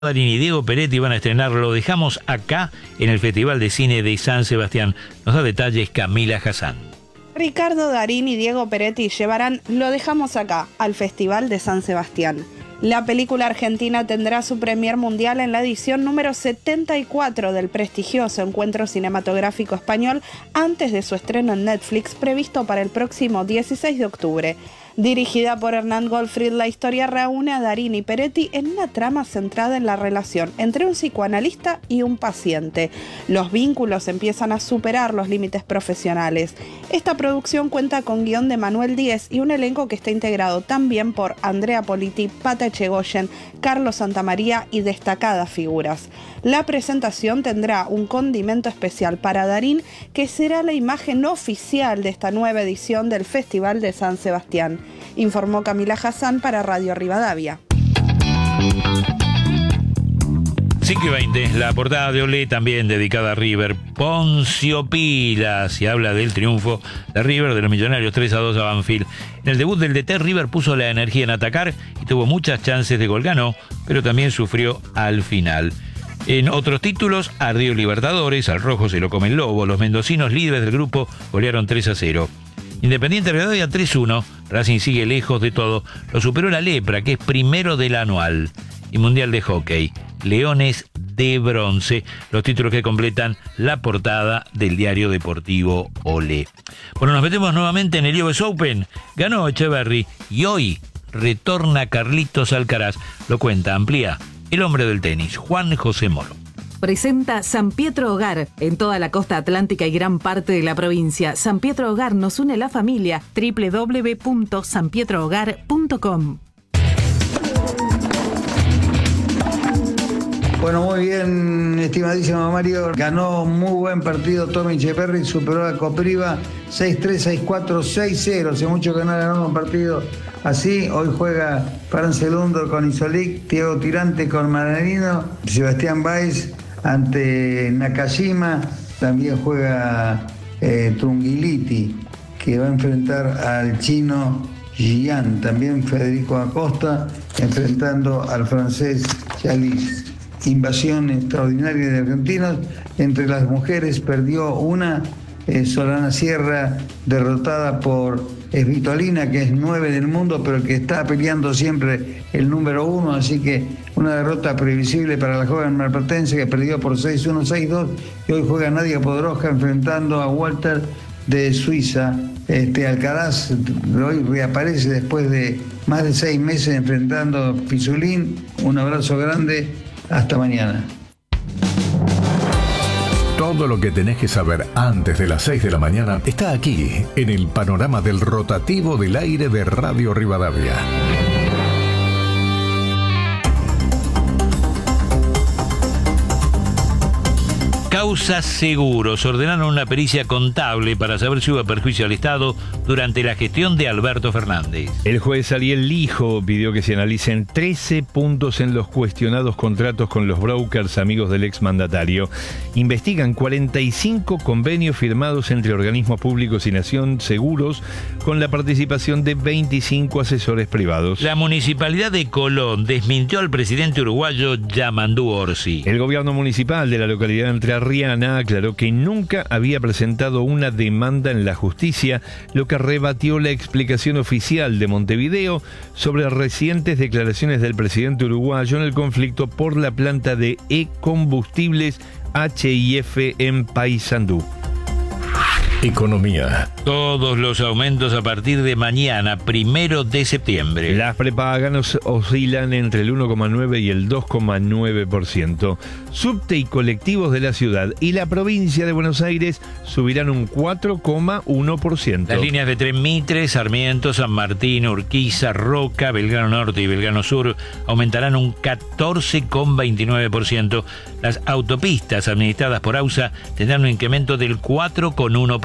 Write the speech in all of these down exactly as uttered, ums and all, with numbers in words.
Darín y Diego Peretti van a estrenar Lo Dejamos Acá en el Festival de Cine de San Sebastián. Nos da detalles Camila Hassan. Ricardo Darín y Diego Peretti llevarán Lo Dejamos Acá al Festival de San Sebastián. La película argentina tendrá su premier mundial en la edición número setenta y cuatro del prestigioso Encuentro Cinematográfico Español antes de su estreno en Netflix previsto para el próximo dieciséis de octubre. Dirigida por Hernán Goldfried, la historia reúne a Darín y Peretti en una trama centrada en la relación entre un psicoanalista y un paciente. Los vínculos empiezan a superar los límites profesionales. Esta producción cuenta con guión de Manuel Díez y un elenco que está integrado también por Andrea Politi, Pata Echegoyen, Carlos Santamaría y destacadas figuras. La presentación tendrá un condimento especial para Darín, que será la imagen oficial de esta nueva edición del Festival de San Sebastián, informó Camila Hassan para Radio Rivadavia. cinco y veinte, la portada de Olé también dedicada a River. Poncio Pilas, y habla del triunfo de River de los Millonarios tres a dos a Banfield. En el debut del D T, River puso la energía en atacar y tuvo muchas chances de gol, ganó, pero también sufrió al final. En otros títulos, ardió Libertadores, al rojo se lo come el lobo. Los mendocinos, líderes del grupo, golearon tres a cero. Independiente Rivadavia tres uno, Racing sigue lejos de todo. Lo superó la Lepra, que es primero del anual. Y Mundial de Hockey, Leones de bronce, los títulos que completan la portada del diario deportivo Olé. Bueno, nos metemos nuevamente en el U S Open. Ganó Echeverry y hoy retorna Carlitos Alcaraz. Lo cuenta, amplía el hombre del tenis, Juan José Moro. Presenta San Pietro Hogar en toda la costa atlántica y gran parte de la provincia. San Pietro Hogar nos une la familia. doble u doble u doble u punto san pietro hogar punto com. Bueno, muy bien, estimadísimo Mario. Ganó muy buen partido Tommy Echeverry, superó a Copriva seis tres, seis cuatro, seis cero. Hace mucho que no ganó un partido así. Hoy juega Francelundo con Isolik, Thiago Tirante con Maranino, Sebastián Baez ante Nakajima. También juega eh, Trungiliti, que va a enfrentar al chino Jian. También Federico Acosta enfrentando al francés Chalis. Invasión extraordinaria de argentinos. Entre las mujeres perdió una, eh, Solana Sierra, derrotada por Svitolina, que es nueve del mundo, pero que está peleando siempre el número uno, así que una derrota previsible para la joven marplatense, que perdió por seis uno, seis dos, y hoy juega Nadia Podoroska enfrentando a Walter de Suiza. Este Alcaraz hoy reaparece después de más de seis meses enfrentando a Pisulín. Un abrazo grande. Hasta mañana. Todo lo que tenés que saber antes de las seis de la mañana está aquí, en el panorama del rotativo del aire de Radio Rivadavia. Causas Seguros ordenaron una pericia contable para saber si hubo perjuicio al Estado durante la gestión de Alberto Fernández. El juez Ariel Lijo pidió que se analicen trece puntos en los cuestionados contratos con los brokers amigos del exmandatario. Investigan cuarenta y cinco convenios firmados entre organismos públicos y Nación Seguros con la participación de veinticinco asesores privados. La Municipalidad de Colón desmintió al presidente uruguayo Yamandú Orsi. El gobierno municipal de la localidad de Entre Riana aclaró que nunca había presentado una demanda en la justicia, lo que rebatió la explicación oficial de Montevideo sobre recientes declaraciones del presidente uruguayo en el conflicto por la planta de E-Combustibles H I F en Paysandú. Economía. Todos los aumentos a partir de mañana, primero de septiembre. Las prepagas oscilan entre el uno coma nueve y el dos coma nueve por ciento. Subte y colectivos de la ciudad y la provincia de Buenos Aires subirán un cuatro coma uno por ciento. Las líneas de tren Mitre, Sarmiento, San Martín, Urquiza, Roca, Belgrano Norte y Belgrano Sur aumentarán un catorce coma veintinueve por ciento. Las autopistas administradas por AUSA tendrán un incremento del cuatro coma uno por ciento.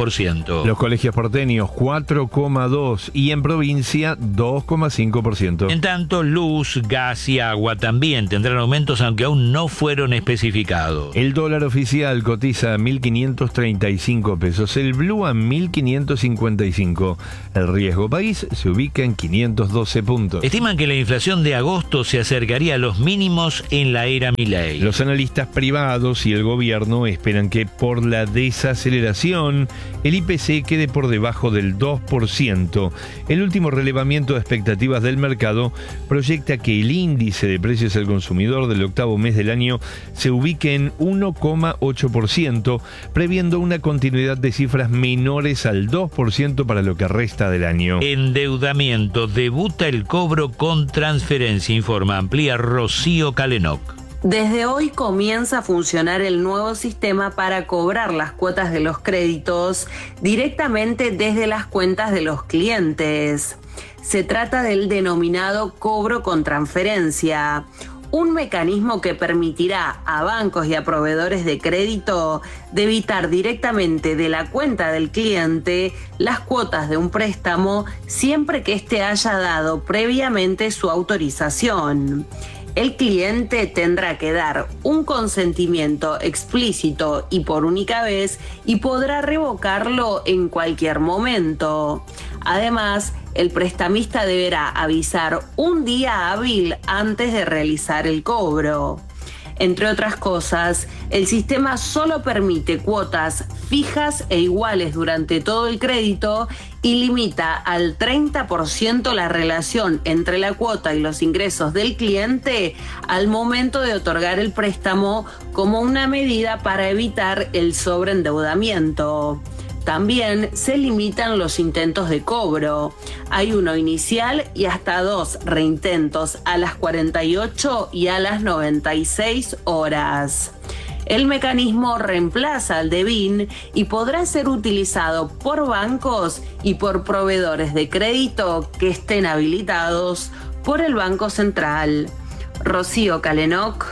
por ciento. Los colegios porteños cuatro coma dos y en provincia dos coma cinco por ciento. En tanto, luz, gas y agua también tendrán aumentos, aunque aún no fueron especificados. El dólar oficial cotiza a mil quinientos treinta y cinco pesos, el blue a mil quinientos cincuenta y cinco. El riesgo país se ubica en quinientos doce puntos. Estiman que la inflación de agosto se acercaría a los mínimos en la era Milei. Los analistas privados y el gobierno esperan que por la desaceleración el I P C quede por debajo del dos por ciento. El último relevamiento de expectativas del mercado proyecta que el índice de precios al consumidor del octavo mes del año se ubique en uno coma ocho por ciento, previendo una continuidad de cifras menores al dos por ciento para lo que resta del año. Endeudamiento. Debuta el cobro con transferencia, informa, amplía Rocío Calenoc. Desde hoy comienza a funcionar el nuevo sistema para cobrar las cuotas de los créditos directamente desde las cuentas de los clientes. Se trata del denominado cobro con transferencia, un mecanismo que permitirá a bancos y a proveedores de crédito debitar directamente de la cuenta del cliente las cuotas de un préstamo siempre que éste haya dado previamente su autorización. El cliente tendrá que dar un consentimiento explícito y por única vez y podrá revocarlo en cualquier momento. Además, el prestamista deberá avisar un día hábil antes de realizar el cobro. Entre otras cosas, el sistema solo permite cuotas fijas e iguales durante todo el crédito y limita al treinta por ciento la relación entre la cuota y los ingresos del cliente al momento de otorgar el préstamo como una medida para evitar el sobreendeudamiento. También se limitan los intentos de cobro. Hay uno inicial y hasta dos reintentos a las cuarenta y ocho y a las noventa y seis horas. El mecanismo reemplaza al DEBIN y podrá ser utilizado por bancos y por proveedores de crédito que estén habilitados por el Banco Central. Rocío Calenoc,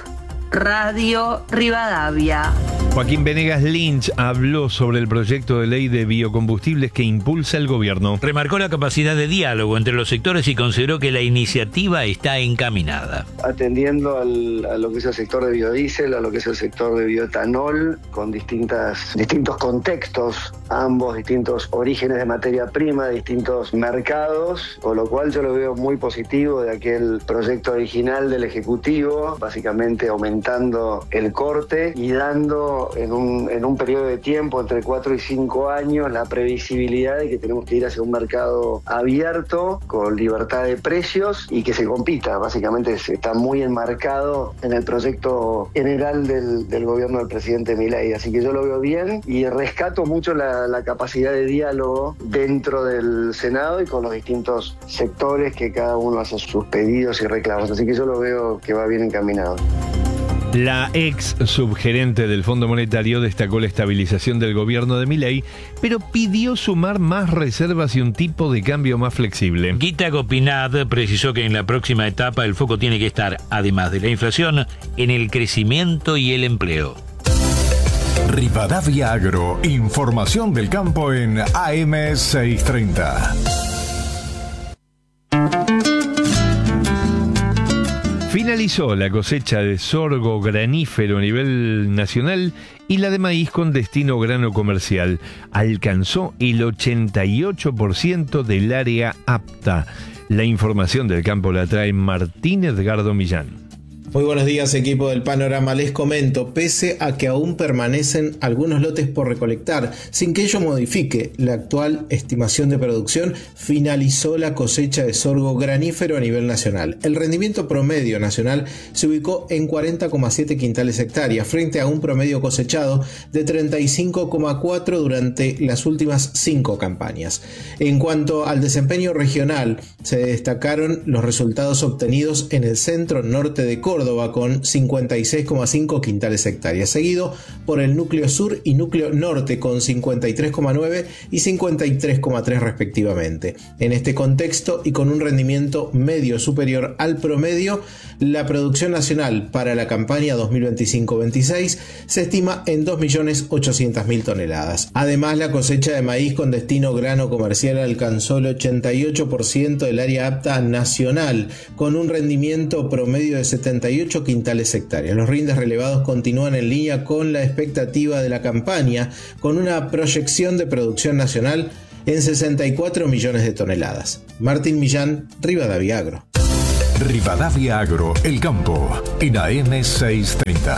Radio Rivadavia. Joaquín Venegas Lynch habló sobre el proyecto de ley de biocombustibles que impulsa el gobierno. Remarcó la capacidad de diálogo entre los sectores y consideró que la iniciativa está encaminada. Atendiendo al, a lo que es el sector de biodiesel, a lo que es el sector de bioetanol, con distintas, distintos contextos, ambos distintos orígenes de materia prima, distintos mercados, con lo cual yo lo veo muy positivo de aquel proyecto original del Ejecutivo, básicamente aumentando el corte y dando En un, en un periodo de tiempo entre cuatro y cinco años la previsibilidad de que tenemos que ir hacia un mercado abierto con libertad de precios y que se compita. Básicamente está muy enmarcado en el proyecto general del, del gobierno del presidente Milei, así que yo lo veo bien y rescato mucho la, la capacidad de diálogo dentro del Senado y con los distintos sectores que cada uno hace sus pedidos y reclamos, así que yo lo veo que va bien encaminado. La ex subgerente del Fondo Monetario destacó la estabilización del gobierno de Milei, pero pidió sumar más reservas y un tipo de cambio más flexible. Guita Gopinath precisó que en la próxima etapa el foco tiene que estar, además de la inflación, en el crecimiento y el empleo. Rivadavia Agro, información del campo en A M seiscientos treinta. Finalizó la cosecha de sorgo granífero a nivel nacional y la de maíz con destino grano comercial. Alcanzó el ochenta y ocho por ciento del área apta. La información del campo la trae Martín Edgardo Millán. Muy buenos días, equipo del Panorama. Les comento, pese a que aún permanecen algunos lotes por recolectar, sin que ello modifique la actual estimación de producción, finalizó la cosecha de sorgo granífero a nivel nacional. El rendimiento promedio nacional se ubicó en cuarenta coma siete quintales hectáreas, frente a un promedio cosechado de treinta y cinco coma cuatro durante las últimas cinco campañas. En cuanto al desempeño regional, se destacaron los resultados obtenidos en el centro norte de Córdoba, Córdoba con cincuenta y seis coma cinco quintales hectáreas, seguido por el núcleo sur y núcleo norte con cincuenta y tres coma nueve y cincuenta y tres coma tres respectivamente. En este contexto y con un rendimiento medio superior al promedio, la producción nacional para la campaña dos mil veinticinco veintiséis se estima en dos millones ochocientas mil toneladas. Además, la cosecha de maíz con destino grano comercial alcanzó el ochenta y ocho por ciento del área apta nacional, con un rendimiento promedio de setenta y ocho quintales hectáreas. Los rindes relevados continúan en línea con la expectativa de la campaña, con una proyección de producción nacional en sesenta y cuatro millones de toneladas. Martín Millán, Rivadavia Agro. Rivadavia Agro, el campo, en A M seiscientos treinta.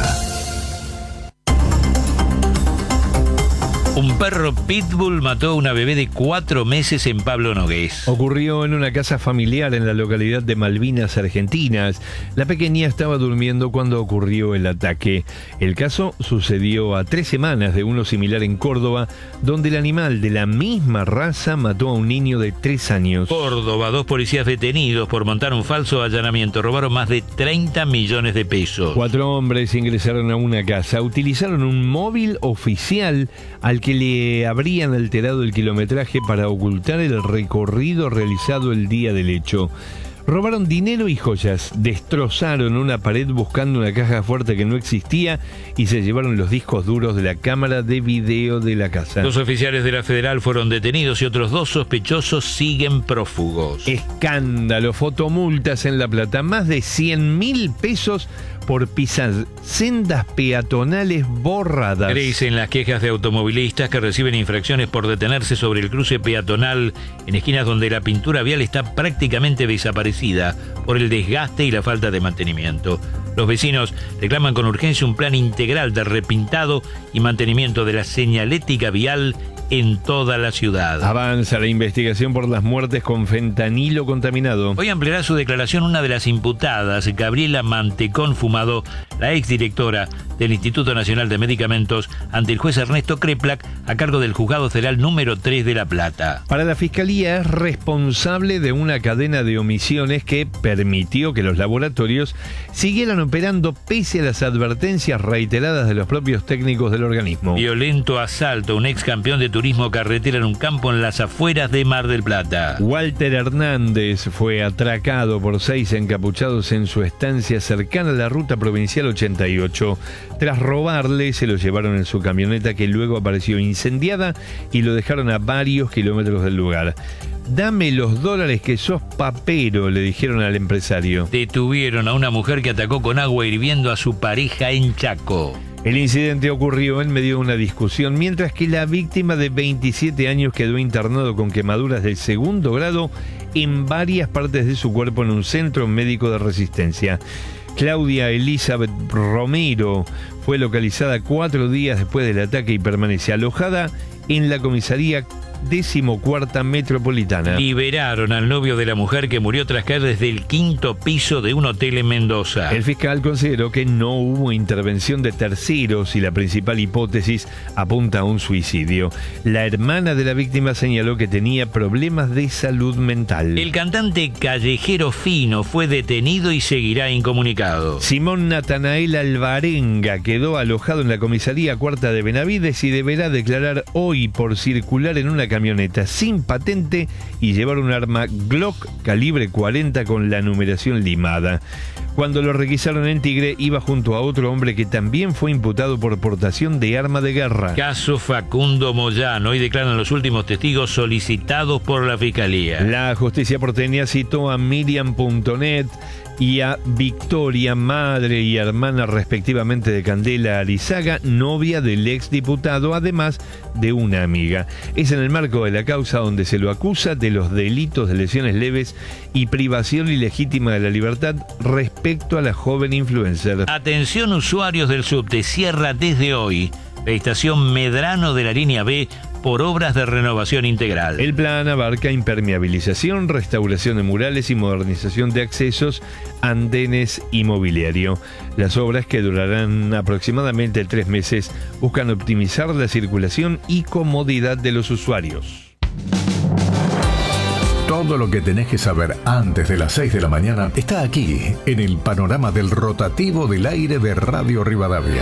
Un perro pitbull mató a una bebé de cuatro meses en Pablo Nogués. Ocurrió en una casa familiar en la localidad de Malvinas, Argentinas. La pequeña estaba durmiendo cuando ocurrió el ataque. El caso sucedió a tres semanas de uno similar en Córdoba, donde el animal de la misma raza mató a un niño de tres años. Córdoba, dos policías detenidos por montar un falso allanamiento. Robaron más de treinta millones de pesos. Cuatro hombres ingresaron a una casa. Utilizaron un móvil oficial al que le habrían alterado el kilometraje para ocultar el recorrido realizado el día del hecho. Robaron dinero y joyas, destrozaron una pared buscando una caja fuerte que no existía y se llevaron los discos duros de la cámara de video de la casa. Dos oficiales de la Federal fueron detenidos y otros dos sospechosos siguen prófugos. Escándalo, fotomultas en La Plata, más de cien mil pesos por pisar sendas peatonales borradas. Crecen las quejas de automovilistas que reciben infracciones por detenerse sobre el cruce peatonal en esquinas donde la pintura vial está prácticamente desaparecida por el desgaste y la falta de mantenimiento. Los vecinos reclaman con urgencia un plan integral de repintado y mantenimiento de la señalética vial en toda la ciudad. Avanza la investigación por las muertes con fentanilo contaminado. Hoy ampliará su declaración una de las imputadas, Gabriela Mantecón Fumado, la exdirectora del Instituto Nacional de Medicamentos, ante el juez Ernesto Kreplak, a cargo del Juzgado Federal número tres de La Plata. Para la Fiscalía es responsable de una cadena de omisiones que permitió que los laboratorios siguieran operando pese a las advertencias reiteradas de los propios técnicos del organismo. Violento asalto, un ex campeón de turismo carretera en un campo en las afueras de Mar del Plata. Walter Hernández fue atracado por seis encapuchados en su estancia cercana a la ruta provincial ochenta y ocho. Tras robarle, se lo llevaron en su camioneta, que luego apareció incendiada, y lo dejaron a varios kilómetros del lugar. Dame los dólares que sos papero, le dijeron al empresario. Detuvieron a una mujer que atacó con agua hirviendo a su pareja en Chaco. El incidente ocurrió en medio de una discusión, mientras que la víctima de veintisiete años quedó internado con quemaduras de segundo grado en varias partes de su cuerpo en un centro médico de Resistencia. Claudia Elizabeth Romero fue localizada cuatro días después del ataque y permanece alojada en la comisaría decimocuarta metropolitana. Liberaron al novio de la mujer que murió tras caer desde el quinto piso de un hotel en Mendoza. El fiscal consideró que no hubo intervención de terceros y la principal hipótesis apunta a un suicidio. La hermana de la víctima señaló que tenía problemas de salud mental. El cantante Callejero Fino fue detenido y seguirá incomunicado. Simón Natanael Alvarenga quedó alojado en la comisaría cuarta de Benavides y deberá declarar hoy por circular en una camioneta sin patente y llevar un arma Glock calibre cuarenta con la numeración limada. Cuando lo requisaron en Tigre, iba junto a otro hombre que también fue imputado por portación de arma de guerra. Caso Facundo Moyano. Hoy declaran los últimos testigos solicitados por la Fiscalía. La justicia porteña citó a Miriam punto net y a Victoria, madre y hermana respectivamente de Candela Arizaga, novia del exdiputado, además de una amiga. Es en el marco de la causa donde se lo acusa de los delitos de lesiones leves y privación ilegítima de la libertad respecto a la joven influencer. Atención usuarios del subte, cierra desde hoy la estación Medrano de la línea B por obras de renovación integral. El plan abarca impermeabilización, restauración de murales y modernización de accesos, andenes y mobiliario. Las obras, que durarán aproximadamente tres meses, buscan optimizar la circulación y comodidad de los usuarios. Todo lo que tenés que saber antes de las seis de la mañana está aquí, en el panorama del rotativo del aire de Radio Rivadavia.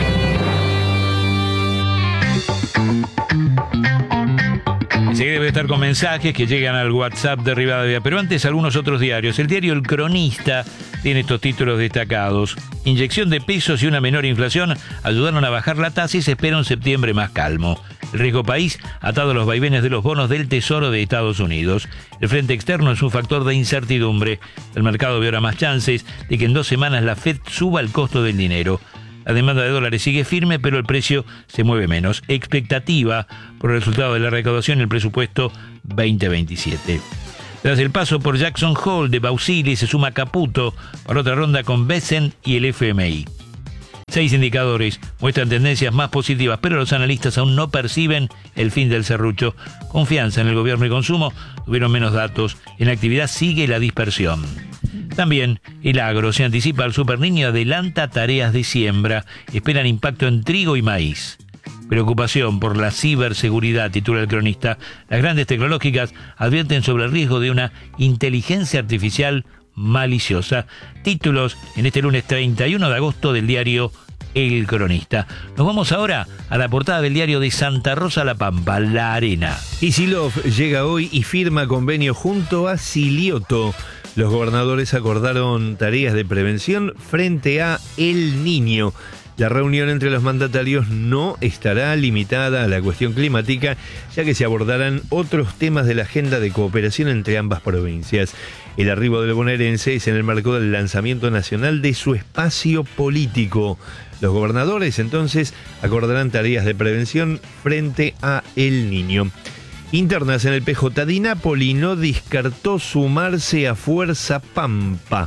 Se debe estar con mensajes que llegan al WhatsApp de Rivadavia, pero antes algunos otros diarios. El diario El Cronista tiene estos títulos destacados. Inyección de pesos y una menor inflación ayudaron a bajar la tasa y se espera un septiembre más calmo. El riesgo país atado a los vaivenes de los bonos del Tesoro de Estados Unidos. El frente externo es un factor de incertidumbre. El mercado ve ahora más chances de que en dos semanas la Fed suba el costo del dinero. La demanda de dólares sigue firme, pero el precio se mueve menos. Expectativa por el resultado de la recaudación y el presupuesto veinte veintisiete. Tras el paso por Jackson Hole de Bausili, se suma Caputo para otra ronda con Besen y el F M I. Seis indicadores muestran tendencias más positivas, pero los analistas aún no perciben el fin del serrucho. Confianza en el gobierno y consumo tuvieron menos datos. En actividad sigue la dispersión. También el agro se anticipa al Superniño y adelanta tareas de siembra. Esperan impacto en trigo y maíz. Preocupación por la ciberseguridad, titula El Cronista. Las grandes tecnológicas advierten sobre el riesgo de una inteligencia artificial maliciosa. Títulos en este lunes treinta y uno de agosto del diario El Cronista. Nos vamos ahora a la portada del diario de Santa Rosa La Pampa, La Arena. Isilov llega hoy y firma convenio junto a Silioto. Los gobernadores acordaron tareas de prevención frente a El Niño. La reunión entre los mandatarios no estará limitada a la cuestión climática, ya que se abordarán otros temas de la agenda de cooperación entre ambas provincias. El arribo del bonaerense es en el marco del lanzamiento nacional de su espacio político. Los gobernadores entonces acordarán tareas de prevención frente a El Niño. Internas en el P J. Di Napoli no descartó sumarse a Fuerza Pampa.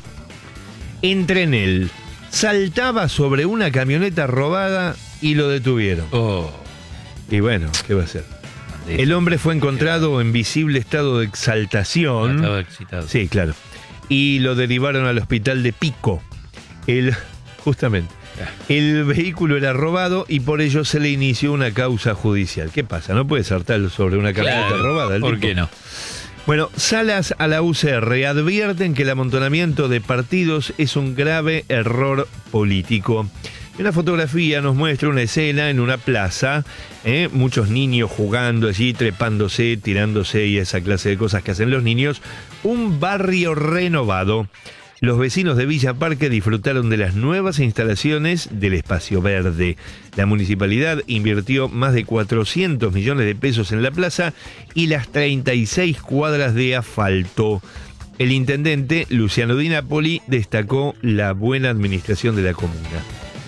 Entrenel saltaba sobre una camioneta robada y lo detuvieron. Oh. Y bueno, ¿qué va a hacer? El hombre fue encontrado en visible estado de exaltación. Estaba excitado. Sí, claro. Y lo derivaron al hospital de Pico. El, justamente. El vehículo era robado y por ello se le inició una causa judicial. ¿Qué pasa? No puede saltar sobre una camioneta Claro, robada. El ¿por tipo. qué no? Bueno, salas a la U C R advierten que el amontonamiento de partidos es un grave error político. Una fotografía nos muestra una escena en una plaza, ¿eh? Muchos niños jugando allí, trepándose, tirándose y esa clase de cosas que hacen los niños. Un barrio renovado. Los vecinos de Villa Parque disfrutaron de las nuevas instalaciones del espacio verde. La municipalidad invirtió más de cuatrocientos millones de pesos en la plaza y las treinta y seis cuadras de asfalto. El intendente, Luciano Di Napoli, destacó la buena administración de la comuna.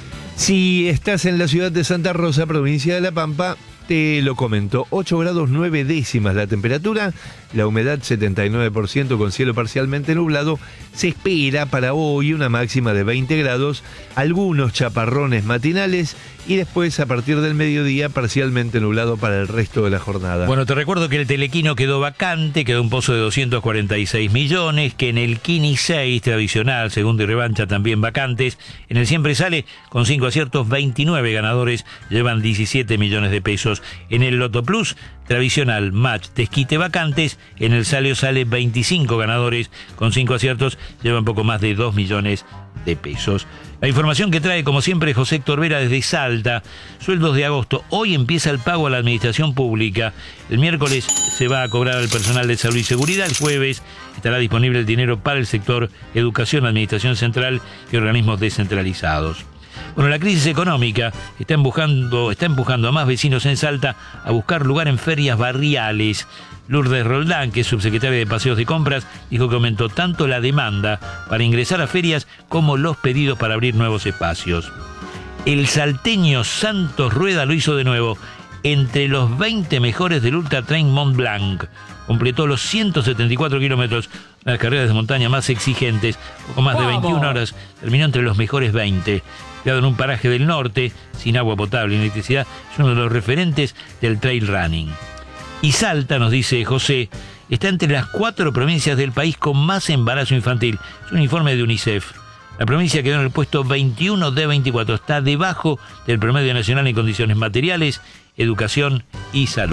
Si estás en la ciudad de Santa Rosa, provincia de La Pampa, te lo comento. ocho grados nueve décimas la temperatura, la humedad setenta y nueve por ciento con cielo parcialmente nublado. Se espera para hoy una máxima de veinte grados, algunos chaparrones matinales y después a partir del mediodía parcialmente nublado para el resto de la jornada. Bueno, te recuerdo que el Telequino quedó vacante, quedó un pozo de doscientos cuarenta y seis millones, que en el Kini seis tradicional, segundo y revancha también vacantes, en el Siempre Sale con cinco aciertos, veintinueve ganadores, llevan diecisiete millones de pesos. En el Loto Plus tradicional match desquite vacantes, en el Saleo Sale veinticinco ganadores con cinco aciertos, llevan poco más de dos millones de pesos. La información que trae, como siempre, José Héctor Vera desde Salta. Sueldos de agosto. Hoy empieza el pago a la administración pública. El miércoles se va a cobrar al personal de salud y seguridad. El jueves estará disponible el dinero para el sector educación, administración central y organismos descentralizados. Bueno, la crisis económica está empujando, está empujando a más vecinos en Salta a buscar lugar en ferias barriales. Lourdes Roldán, que es subsecretaria de Paseos de Compras, dijo que aumentó tanto la demanda para ingresar a ferias como los pedidos para abrir nuevos espacios. El salteño Santos Rueda lo hizo de nuevo. Entre los veinte mejores del Ultra Trail Mont Blanc. Completó los ciento setenta y cuatro kilómetros, una de las carreras de montaña más exigentes, poco más de veintiuna horas. Terminó entre los mejores veinte. Creado en un paraje del norte, sin agua potable ni electricidad, es uno de los referentes del trail running. Y Salta, nos dice José, está entre las cuatro provincias del país con más embarazo infantil. Es un informe de UNICEF. La provincia quedó en el puesto veintiuno de veinticuatro. Está debajo del promedio nacional en condiciones materiales, educación y salud.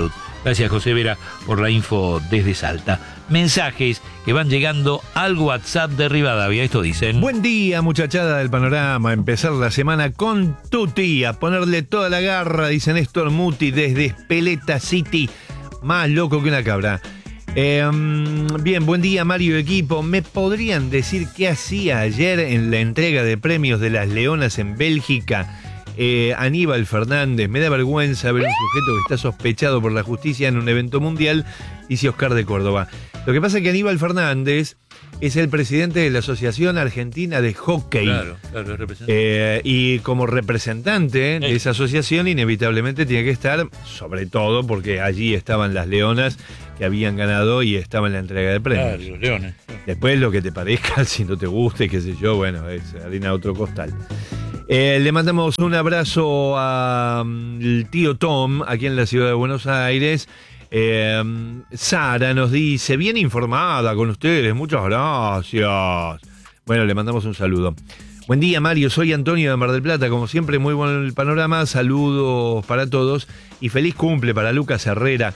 Gracias, José Vera, por la info desde Salta. Mensajes que van llegando al WhatsApp de Rivadavia. Esto dicen: buen día, muchachada del panorama. Empezar la semana con tu tía. Ponerle toda la garra, dice Néstor Muti desde Speleta City. Más loco que una cabra. Eh, bien, buen día, Mario y equipo. ¿Me podrían decir qué hacía ayer en la entrega de premios de las Leonas en Bélgica? Eh, Aníbal Fernández, me da vergüenza ver un sujeto que está sospechado por la justicia en un evento mundial, dice Oscar de Córdoba. Lo que pasa es que Aníbal Fernández es el presidente de la Asociación Argentina de Hockey. Claro, claro, es representante. Eh, y como representante de esa asociación, inevitablemente tiene que estar, sobre todo porque allí estaban las Leonas que habían ganado y estaban en la entrega de premios. Claro, los Leones. Claro. Después lo que te parezca, si no te guste, qué sé yo, bueno, es harina de otro costal. Eh, le mandamos un abrazo al um, tío Tom, aquí en la ciudad de Buenos Aires. Eh, Sara nos dice, bien informada con ustedes, muchas gracias. Bueno, le mandamos un saludo. Buen día, Mario, soy Antonio de Mar del Plata, como siempre muy bueno el panorama, saludos para todos y feliz cumple para Lucas Herrera.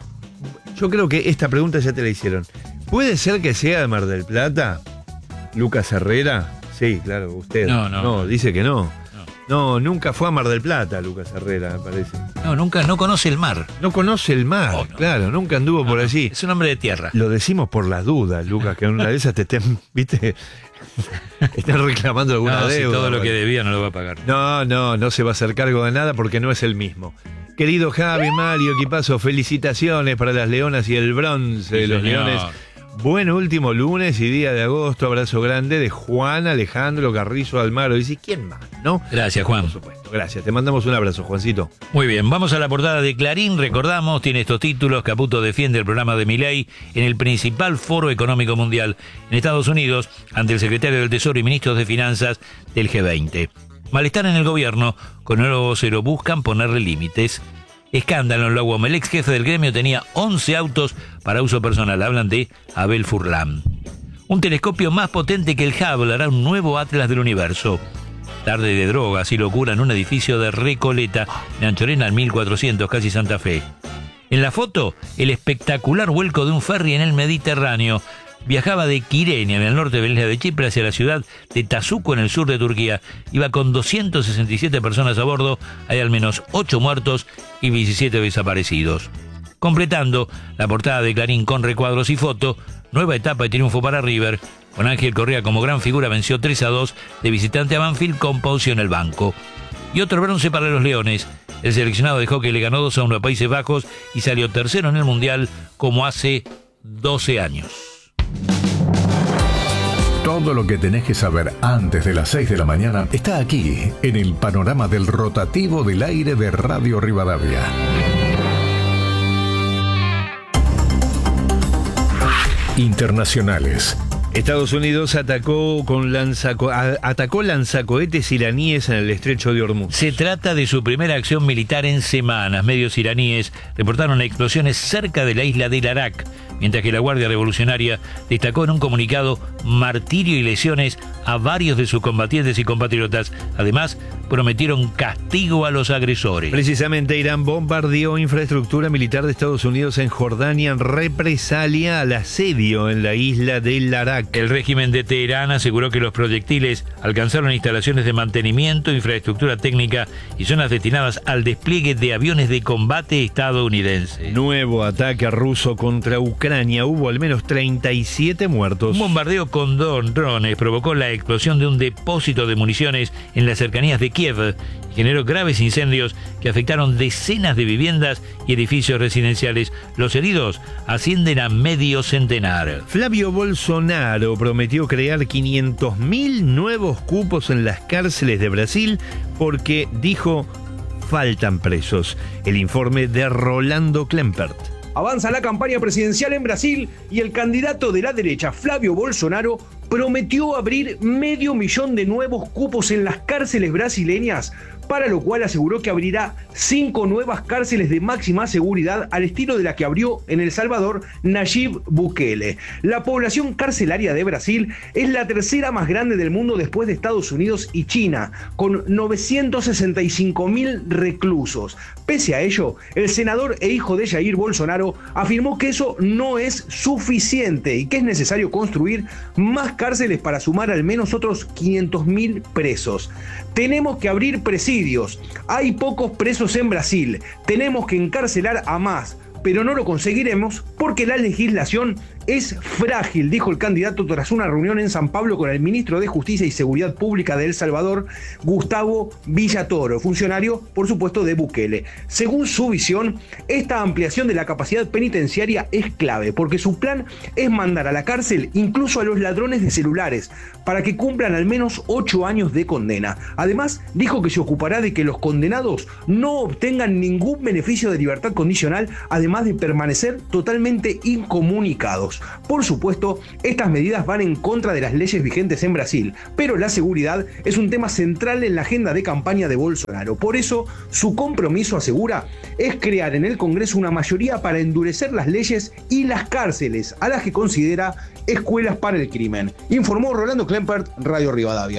Yo creo que esta pregunta ya te la hicieron. ¿Puede ser que sea de Mar del Plata, Lucas Herrera? Sí, claro, usted. No, no. No, dice que no. No. No, nunca fue a Mar del Plata, Lucas Herrera, me parece. No, nunca, no conoce el mar. No conoce el mar, Oh, no. claro, nunca anduvo No, por no. allí. Es un hombre de tierra. Lo decimos por las dudas, Lucas, que en una de esas te estén, viste, estén reclamando alguna No, si deuda. todo lo que bueno. debía no lo va a pagar. No, no, no se va a hacer cargo de nada porque no es el mismo. Querido Javi, Mario, equipazo, felicitaciones para las Leonas y el bronce de Sí, los señor. Leones. Buen último lunes y día de agosto. Abrazo grande de Juan Alejandro Carrizo Almaro. Dice, ¿quién más? ¿No? Gracias, Juan. Por supuesto, gracias. Te mandamos un abrazo, Juancito. Muy bien, vamos a la portada de Clarín. Recordamos, tiene estos títulos. Caputo defiende el programa de Milei en el principal foro económico mundial en Estados Unidos ante el secretario del Tesoro y ministros de Finanzas del G veinte. Malestar en el gobierno, con el nuevo vocero buscan ponerle límites. Escándalo en la U O M. El ex jefe del gremio tenía once autos para uso personal. Hablan de Abel Furlan. Un telescopio más potente que el Hubble hará un nuevo atlas del universo. Tarde de drogas y locura en un edificio de Recoleta, en Anchorena, en mil cuatrocientos, casi Santa Fe. En la foto, el espectacular vuelco de un ferry en el Mediterráneo. Viajaba de Kyrenia, en el norte de la isla de Chipre, hacia la ciudad de Tazuco, en el sur de Turquía. Iba con doscientas sesenta y siete personas a bordo. Hay al menos ocho muertos y diecisiete desaparecidos. Completando la portada de Clarín con recuadros y foto, nueva etapa de triunfo para River. Con Ángel Correa como gran figura, venció tres a dos de visitante a Banfield con Poncio en el banco. Y otro bronce para los Leones. El seleccionado de hockey le ganó dos a uno a Países Bajos y salió tercero en el Mundial como hace doce años. Todo lo que tenés que saber antes de las seis de la mañana está aquí, en el panorama del rotativo del aire de Radio Rivadavia. Internacionales. Estados Unidos atacó con lanzaco- a- atacó lanzacohetes iraníes en el estrecho de Hormuz. Se trata de su primera acción militar en semanas. Medios iraníes reportaron explosiones cerca de la isla del Arak, mientras que la Guardia Revolucionaria destacó en un comunicado martirio y lesiones a varios de sus combatientes y compatriotas. Además, prometieron castigo a los agresores. Precisamente Irán bombardeó infraestructura militar de Estados Unidos en Jordania en represalia al asedio en la isla del Arak. El régimen de Teherán aseguró que los proyectiles alcanzaron instalaciones de mantenimiento, infraestructura técnica y zonas destinadas al despliegue de aviones de combate estadounidenses. Nuevo ataque ruso contra Ucrania. Hubo al menos treinta y siete muertos. Un bombardeo con don- drones provocó la explosión de un depósito de municiones en las cercanías de Kiev y generó graves incendios que afectaron decenas de viviendas y edificios residenciales. Los heridos ascienden a medio centenar. Flavio Bolsonaro prometió crear quinientos mil nuevos cupos en las cárceles de Brasil porque, dijo, faltan presos. El informe de Rolando Klempert. Avanza la campaña presidencial en Brasil y el candidato de la derecha, Flavio Bolsonaro, prometió abrir medio millón de nuevos cupos en las cárceles brasileñas para lo cual aseguró que abrirá cinco nuevas cárceles de máxima seguridad al estilo de la que abrió en El Salvador Nayib Bukele. La población carcelaria de Brasil es la tercera más grande del mundo después de Estados Unidos y China, con novecientos sesenta y cinco mil reclusos. Pese a ello, el senador e hijo de Jair Bolsonaro afirmó que eso no es suficiente y que es necesario construir más cárceles para sumar al menos otros quinientos mil presos. Tenemos que abrir presidios. Hay pocos presos en Brasil. Tenemos que encarcelar a más, pero no lo conseguiremos porque la legislación es frágil, dijo el candidato tras una reunión en San Pablo con el ministro de Justicia y Seguridad Pública de El Salvador, Gustavo Villatoro, funcionario, por supuesto, de Bukele. Según su visión, esta ampliación de la capacidad penitenciaria es clave, porque su plan es mandar a la cárcel incluso a los ladrones de celulares, para que cumplan al menos ocho años de condena. Además, dijo que se ocupará de que los condenados no obtengan ningún beneficio de libertad condicional, además de permanecer totalmente incomunicados. Por supuesto, estas medidas van en contra de las leyes vigentes en Brasil, pero la seguridad es un tema central en la agenda de campaña de Bolsonaro. Por eso, su compromiso, asegura, es crear en el Congreso una mayoría para endurecer las leyes y las cárceles, a las que considera escuelas para el crimen. Informó Rolando Klempert, Radio Rivadavia.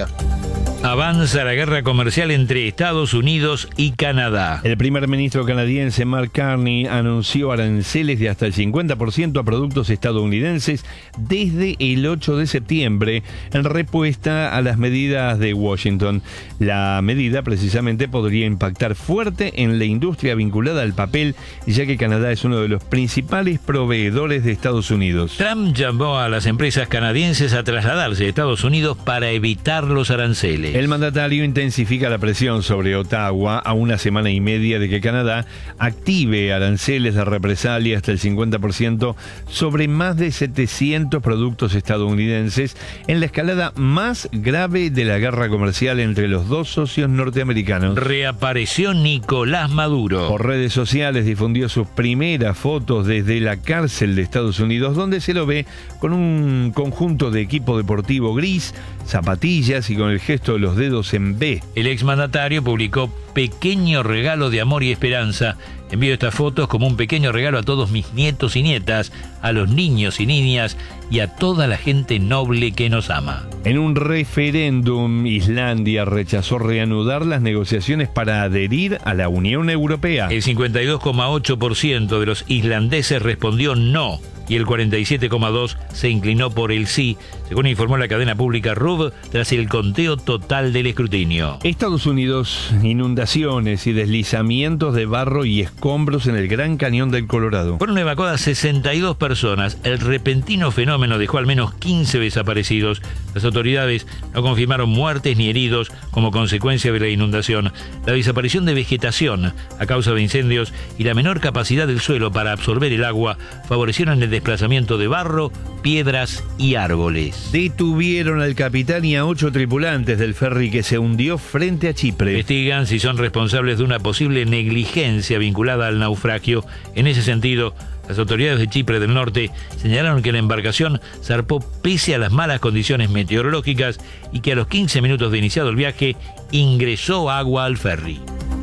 Avanza la guerra comercial entre Estados Unidos y Canadá. El primer ministro canadiense Mark Carney anunció aranceles de hasta el cincuenta por ciento a productos estadounidenses desde el ocho de septiembre en respuesta a las medidas de Washington. La medida precisamente podría impactar fuerte en la industria vinculada al papel, ya que Canadá es uno de los principales proveedores de Estados Unidos. Trump llamó a las empresas canadienses a trasladarse a Estados Unidos para evitar los aranceles. El mandatario intensifica la presión sobre Ottawa a una semana y media de que Canadá active aranceles de represalia hasta el cincuenta por ciento sobre más de setecientos productos estadounidenses en la escalada más grave de la guerra comercial entre los dos socios norteamericanos. Reapareció Nicolás Maduro. Por redes sociales difundió sus primeras fotos desde la cárcel de Estados Unidos, donde se lo ve con un conjunto de equipo deportivo gris, zapatillas y con el gesto de los dedos en B. El exmandatario publicó pequeño regalo de amor y esperanza. Envío estas fotos como un pequeño regalo a todos mis nietos y nietas, a los niños y niñas y a toda la gente noble que nos ama. En un referéndum, Islandia rechazó reanudar las negociaciones para adherir a la Unión Europea. El cincuenta y dos coma ocho por ciento de los islandeses respondió no y el cuarenta y siete coma dos por ciento se inclinó por el sí, según informó la cadena pública R U B tras el conteo total del escrutinio. Estados Unidos, inundaciones y deslizamientos de barro y escombros en el Gran Cañón del Colorado. Fueron evacuadas sesenta y dos personas. El repentino fenómeno dejó al menos quince desaparecidos. Las autoridades no confirmaron muertes ni heridos como consecuencia de la inundación. La desaparición de vegetación a causa de incendios y la menor capacidad del suelo para absorber el agua favorecieron el desplazamiento de barro, piedras y árboles. Detuvieron al capitán y a ocho tripulantes del ferry que se hundió frente a Chipre. Investigan si son responsables de una posible negligencia vinculada al naufragio. En ese sentido, las autoridades de Chipre del Norte señalaron que la embarcación zarpó pese a las malas condiciones meteorológicas y que a los quince minutos de iniciado el viaje ingresó agua al ferry.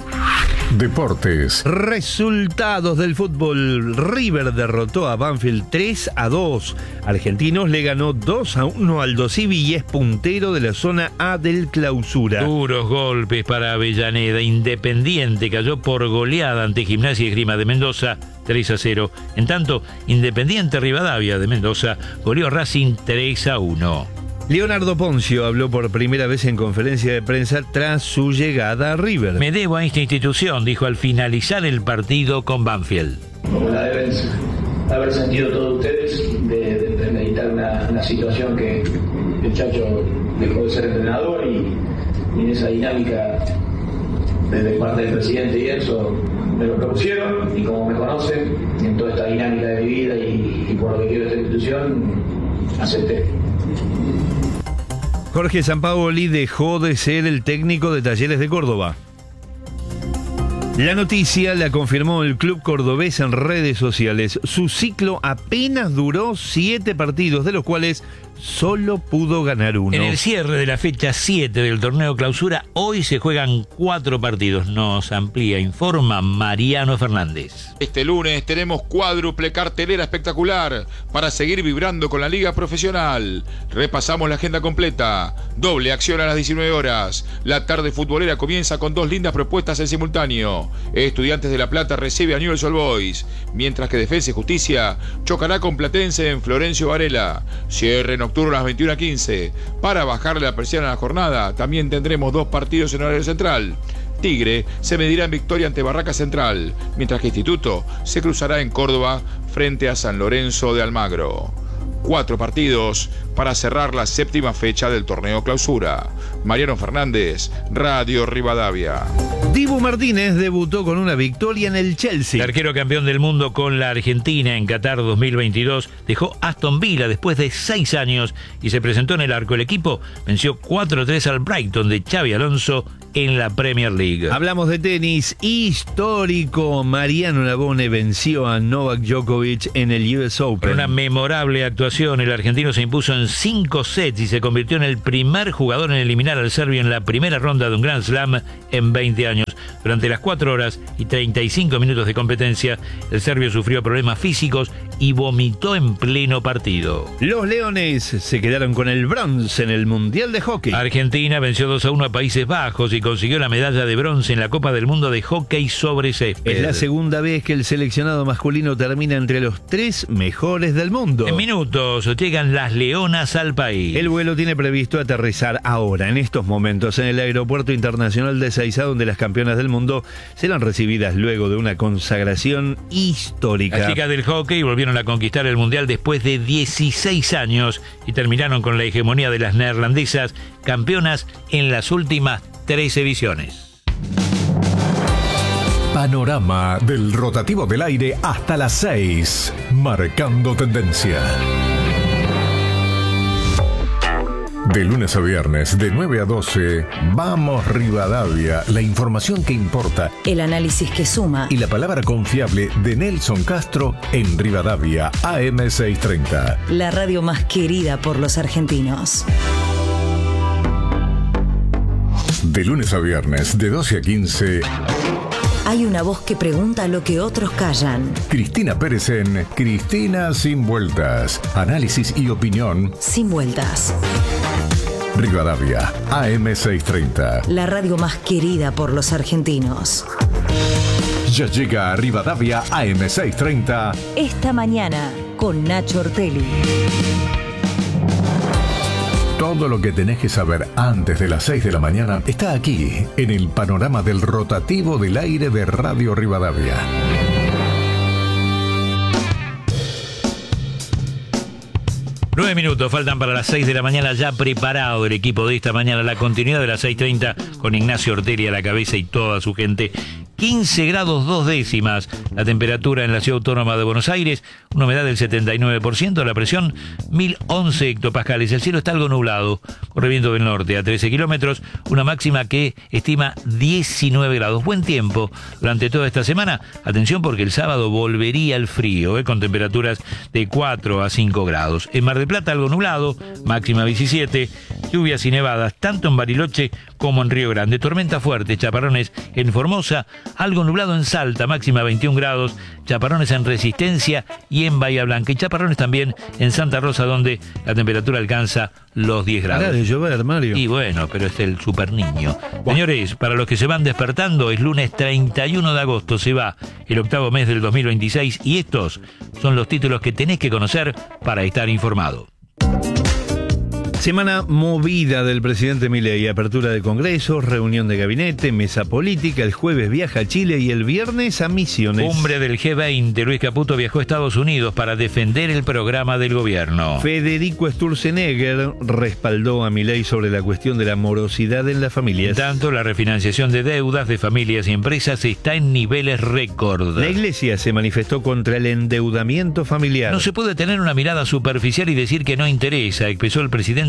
Deportes. Resultados del fútbol. River derrotó a Banfield tres a dos. Argentinos le ganó dos a uno al Dosivi y es puntero de la zona A del Clausura. Duros golpes para Avellaneda. Independiente cayó por goleada ante Gimnasia y Esgrima de Mendoza tres a cero. En tanto, Independiente Rivadavia de Mendoza goleó a Racing tres a uno. Leonardo Poncio habló por primera vez en conferencia de prensa tras su llegada a River. Me debo a esta institución, dijo al finalizar el partido con Banfield. Como la deben haber sentido todos ustedes de, de, de meditar una, una situación que el Chacho dejó de ser entrenador y, y en esa dinámica desde parte del presidente y eso me lo propusieron y como me conocen en toda esta dinámica de mi vida y, y por lo que quiero esta institución, acepté. Jorge Sampaoli dejó de ser el técnico de Talleres de Córdoba. La noticia la confirmó el club cordobés en redes sociales. Su ciclo apenas duró siete partidos, de los cuales solo pudo ganar uno. En el cierre de la fecha siete del torneo clausura, hoy se juegan cuatro partidos. Nos amplía, informa Mariano Fernández. Este lunes tenemos cuádruple cartelera espectacular para seguir vibrando con la liga profesional. Repasamos la agenda completa. Doble acción a las diecinueve horas. La tarde futbolera comienza con dos lindas propuestas en simultáneo. Estudiantes de La Plata recibe a Newell's Old Boys, mientras que Defensa y Justicia chocará con Platense en Florencio Varela. Cierre nocturno a las veintiuna a quince. Para bajarle la persiana a la jornada, también tendremos dos partidos en horario central. Tigre se medirá en Victoria ante Barraca Central, mientras que Instituto se cruzará en Córdoba frente a San Lorenzo de Almagro. Cuatro partidos para cerrar la séptima fecha del torneo clausura. Mariano Fernández, Radio Rivadavia. Dibu Martínez debutó con una victoria en el Chelsea. El arquero campeón del mundo con la Argentina en Qatar dos mil veintidós dejó Aston Villa después de seis años y se presentó en el arco. El equipo venció cuatro a tres al Brighton de Xabi Alonso en la Premier League. Hablamos de tenis histórico. Mariano Navone venció a Novak Djokovic en el U S Open. Con una memorable actuación, el argentino se impuso en cinco sets y se convirtió en el primer jugador en eliminar al serbio en la primera ronda de un Grand Slam en veinte años. Durante las cuatro horas y treinta y cinco minutos de competencia, el serbio sufrió problemas físicos y vomitó en pleno partido. Los Leones se quedaron con el bronce en el Mundial de Hockey. Argentina venció dos a uno a Países Bajos y consiguió la medalla de bronce en la Copa del Mundo de Hockey sobre césped. Es la segunda vez que el seleccionado masculino termina entre los tres mejores del mundo. En minutos llegan las Leonas al país. El vuelo tiene previsto aterrizar ahora, en estos momentos, en el Aeropuerto Internacional de Ezeiza, donde las campeonas del mundo serán recibidas luego de una consagración histórica. Las chicas del hockey volvieron a conquistar el Mundial después de dieciséis años y terminaron con la hegemonía de las neerlandesas, campeonas en las últimas tres ediciones. Panorama del rotativo del aire hasta las seis, marcando tendencia. De lunes a viernes, de nueve a doce, Vamos Rivadavia, la información que importa. El análisis que suma. Y la palabra confiable de Nelson Castro en Rivadavia, A M seiscientos treinta. La radio más querida por los argentinos. De lunes a viernes, de doce a quince... Hay una voz que pregunta lo que otros callan. Cristina Pérez en Cristina Sin Vueltas. Análisis y opinión sin vueltas. Rivadavia, A M seiscientos treinta. La radio más querida por los argentinos. Ya llega a Rivadavia, A M seiscientos treinta. Esta mañana con Nacho Ortelli. Todo lo que tenés que saber antes de las seis de la mañana está aquí, en el panorama del rotativo del aire de Radio Rivadavia. Nueve minutos faltan para las seis de la mañana, ya preparado el equipo de esta mañana, la continuidad de las seis treinta con Ignacio Ortelli a la cabeza y toda su gente. quince grados dos décimas la temperatura en la Ciudad Autónoma de Buenos Aires, una humedad del setenta y nueve por ciento, la presión mil once hectopascales. El cielo está algo nublado, corre viento del norte a trece kilómetros, una máxima que estima diecinueve grados. Buen tiempo durante toda esta semana. Atención porque el sábado volvería el frío, ¿eh? Con temperaturas de cuatro a cinco grados. En Mar del Plata algo nublado, máxima diecisiete, lluvias y nevadas tanto en Bariloche como en Río Grande. Tormenta fuerte, chaparrones en Formosa, algo nublado en Salta, máxima veintiún grados, chaparrones en Resistencia y en Bahía Blanca, y chaparrones también en Santa Rosa, donde la temperatura alcanza los diez grados. Para de llover, Mario. Y bueno, pero es el super niño. Señores, para los que se van despertando, es lunes treinta y uno de agosto, se va el octavo mes del dos mil veintiséis y estos son los títulos que tenés que conocer para estar informado. Semana movida del presidente Milei, apertura de Congreso, reunión de gabinete, mesa política, el jueves viaja a Chile y el viernes a Misiones. Cumbre del G veinte, Luis Caputo viajó a Estados Unidos para defender el programa del gobierno. Federico Sturzenegger respaldó a Milei sobre la cuestión de la morosidad en las familias. En tanto, la refinanciación de deudas de familias y empresas está en niveles récord. La Iglesia se manifestó contra el endeudamiento familiar. No se puede tener una mirada superficial y decir que no interesa, expresó el presidente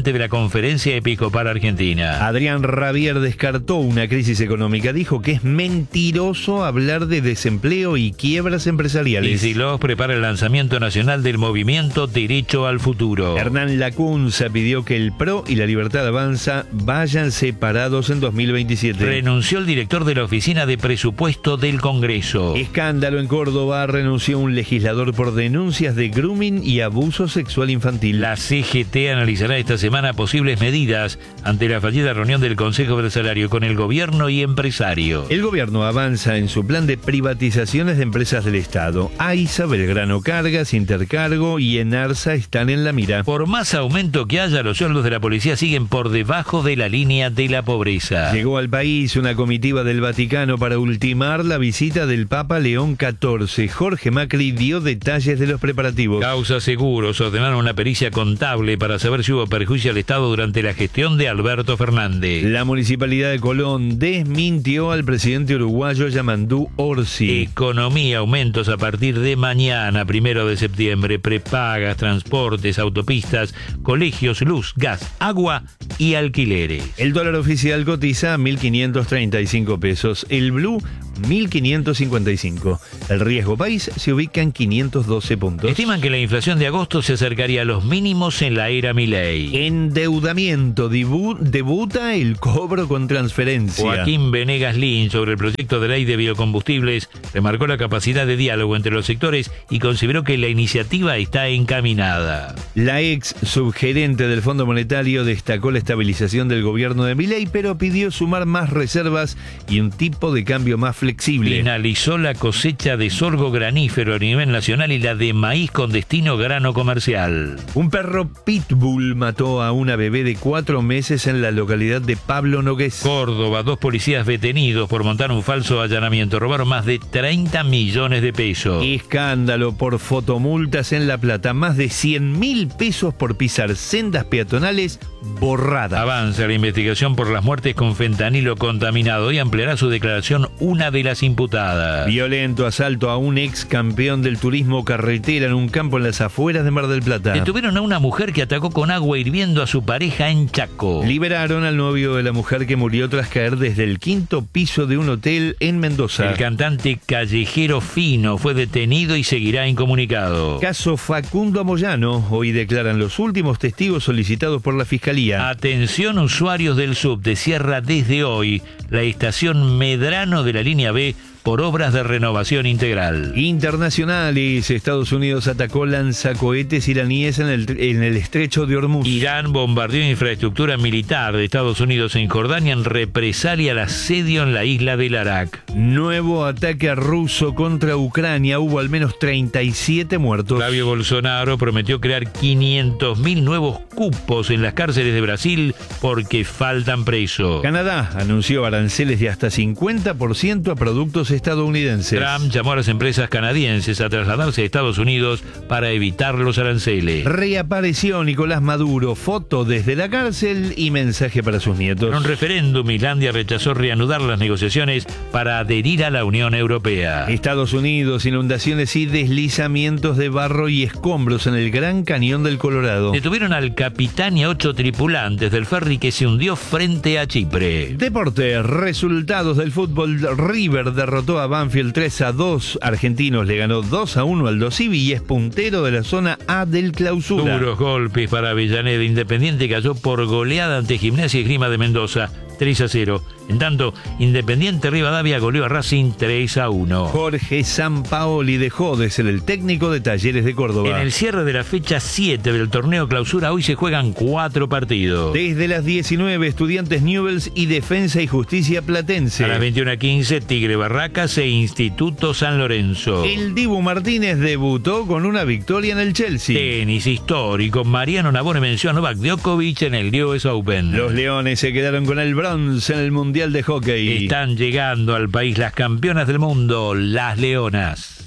presidente de la Conferencia Episcopal Argentina. Adrián Rabier descartó una crisis económica. Dijo que es mentiroso hablar de desempleo y quiebras empresariales. Y Silós prepara el lanzamiento nacional del movimiento Derecho al Futuro. Hernán Lacunza pidió que el P R O y la Libertad Avanza vayan separados en dos mil veintisiete. Renunció el director de la Oficina de Presupuesto del Congreso. Escándalo en Córdoba. Renunció un legislador por denuncias de grooming y abuso sexual infantil. La C G T analizará esta semana posibles medidas ante la fallida reunión del Consejo del Salario con el gobierno y empresarios. El gobierno avanza en su plan de privatizaciones de empresas del Estado. AISA, Belgrano Cargas, Intercargo y Enarsa están en la mira. Por más aumento que haya, los sueldos de la policía siguen por debajo de la línea de la pobreza. Llegó al país una comitiva del Vaticano para ultimar la visita del Papa León catorce. Jorge Macri dio detalles de los preparativos. Causa Seguros ordenaron una pericia contable para saber si hubo perjuicio al Estado durante la gestión de Alberto Fernández. La Municipalidad de Colón desmintió al presidente uruguayo Yamandú Orsi. Economía, aumentos a partir de mañana, primero de septiembre, prepagas, transportes, autopistas, colegios, luz, gas, agua y alquileres. El dólar oficial cotiza a mil quinientos treinta y cinco pesos, el blue mil quinientos cincuenta y cinco. El riesgo país se ubica en quinientos doce puntos. Estiman que la inflación de agosto se acercaría a los mínimos en la era Milei. Endeudamiento, debu- debuta el cobro con transferencia. Joaquín Venegas Lin, sobre el proyecto de ley de biocombustibles, remarcó la capacidad de diálogo entre los sectores y consideró que la iniciativa está encaminada. La ex subgerente del Fondo Monetario destacó la estabilización del gobierno de Milei, pero pidió sumar más reservas y un tipo de cambio más flexible. Finalizó la cosecha de sorgo granífero a nivel nacional y la de maíz con destino grano comercial. Un perro pitbull mató a una bebé de cuatro meses en la localidad de Pablo Nogués. Córdoba, dos policías detenidos por montar un falso allanamiento. Robaron más de treinta millones de pesos. Escándalo por fotomultas en La Plata. Más de cien mil pesos por pisar sendas peatonales borradas. Avanza la investigación por las muertes con fentanilo contaminado y ampliará su declaración una de las imputadas. Violento asalto a un ex campeón del turismo carretera en un campo en las afueras de Mar del Plata. Detuvieron a una mujer que atacó con agua hirviendo a su pareja en Chaco. Liberaron al novio de la mujer que murió tras caer desde el quinto piso de un hotel en Mendoza. El cantante Callejero Fino fue detenido y seguirá incomunicado. Caso Facundo Moyano. Hoy declaran los últimos testigos solicitados por la Fiscalía. Atención, usuarios del subte, cierra desde hoy la estación Medrano de la línea B por obras de renovación integral. Internacionales. Estados Unidos atacó lanzacohetes iraníes en el, en el estrecho de Hormuz. Irán bombardeó infraestructura militar de Estados Unidos en Jordania en represalia al asedio en la isla del Arak. Nuevo ataque ruso contra Ucrania. Hubo al menos treinta y siete muertos. Flavio Bolsonaro prometió crear quinientos mil nuevos cupos en las cárceles de Brasil porque faltan presos. Canadá anunció aranceles de hasta cincuenta por ciento a productos estadounidenses. Trump llamó a las empresas canadienses a trasladarse a Estados Unidos para evitar los aranceles. Reapareció Nicolás Maduro, foto desde la cárcel y mensaje para sus nietos. En un referéndum, Islandia rechazó reanudar las negociaciones para adherir a la Unión Europea. Estados Unidos, inundaciones y deslizamientos de barro y escombros en el Gran Cañón del Colorado. Detuvieron al capitán y a ocho tripulantes del ferry que se hundió frente a Chipre. Deportes, resultados del fútbol. River derrotó a Banfield tres a dos. Argentinos le ganó dos a uno al Dosivi y es puntero de la zona A del Clausura. Duros golpes para Avellaneda. Independiente cayó por goleada ante Gimnasia y Esgrima de Mendoza, tres a cero. En tanto, Independiente Rivadavia goleó a Racing tres a uno. Jorge Sampaoli dejó de ser el técnico de Talleres de Córdoba. En el cierre de la fecha siete del torneo Clausura, hoy se juegan cuatro partidos. Desde las diecinueve, Estudiantes Newell's y Defensa y Justicia Platense. A las veintiuna quince, Tigre Barracas e Instituto San Lorenzo. El Dibu Martínez debutó con una victoria en el Chelsea. Tenis histórico. Mariano Nabone venció a Novak Djokovic en el U S Open. Los Leones se quedaron con el bronce en el Mundial de Hockey. Están llegando al país las campeonas del mundo, las Leonas.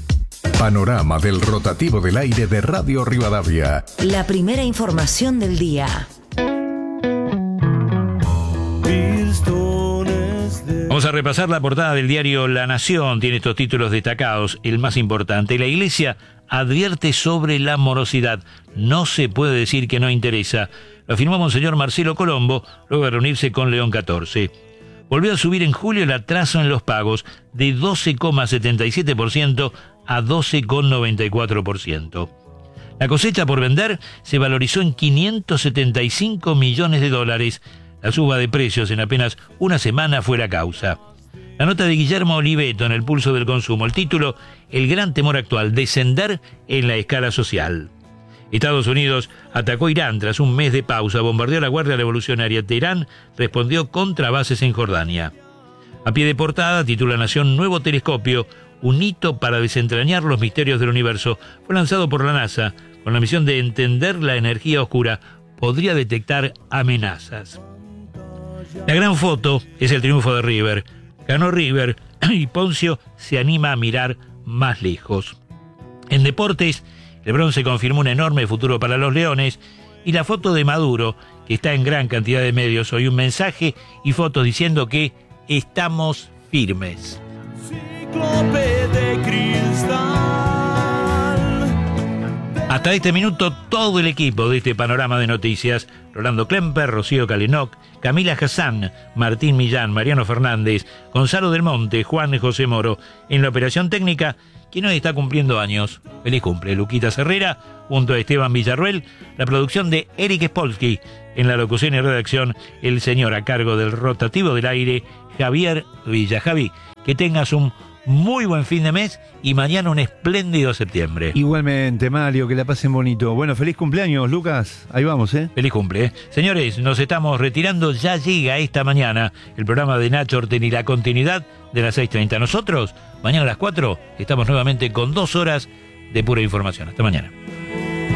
Panorama del rotativo del aire de Radio Rivadavia. La primera información del día. Vamos a repasar la portada del diario La Nación. Tiene estos títulos destacados. El más importante: la Iglesia advierte sobre la morosidad. No se puede decir que no interesa. Lo afirmó Monseñor Marcelo Colombo luego de reunirse con León catorce. Volvió a subir en julio el atraso en los pagos de doce coma setenta y siete por ciento a doce coma noventa y cuatro por ciento. La cosecha por vender se valorizó en quinientos setenta y cinco millones de dólares. La suba de precios en apenas una semana fue la causa. La nota de Guillermo Oliveto en El Pulso del Consumo. El título: El gran temor actual, descender en la escala social. Estados Unidos atacó Irán tras un mes de pausa, bombardeó la Guardia Revolucionaria. Teherán respondió contra bases en Jordania. A pie de portada, titula Nación: Nuevo telescopio, un hito para desentrañar los misterios del universo. Fue lanzado por la NASA con la misión de entender la energía oscura. Podría detectar amenazas. La gran foto es el triunfo de River. Ganó River y Poncio se anima a mirar más lejos. En deportes, el bronce confirmó un enorme futuro para los Leones, y la foto de Maduro, que está en gran cantidad de medios hoy, un mensaje y fotos diciendo que estamos firmes. Hasta este minuto, todo el equipo de este panorama de noticias: Rolando Klemper, Rocío Kalenoc, Camila Hassan, Martín Millán, Mariano Fernández, Gonzalo del Monte, Juan José Moro. En la operación técnica, quien hoy está cumpliendo años. Feliz cumple, Luquita Herrera, junto a Esteban Villarruel. La producción de Eric Spolsky. En la locución y redacción, el señor a cargo del rotativo del aire, Javier Villa. Javi, que tengas un muy buen fin de mes y mañana un espléndido septiembre. Igualmente, Mario, que la pasen bonito. Bueno, feliz cumpleaños, Lucas. Ahí vamos, ¿eh? Feliz cumple. ¿eh? Señores, nos estamos retirando. Ya llega esta mañana el programa de Nacho Orten y la continuidad de las seis treinta. Nosotros, mañana a las cuatro, estamos nuevamente con dos horas de pura información. Hasta mañana.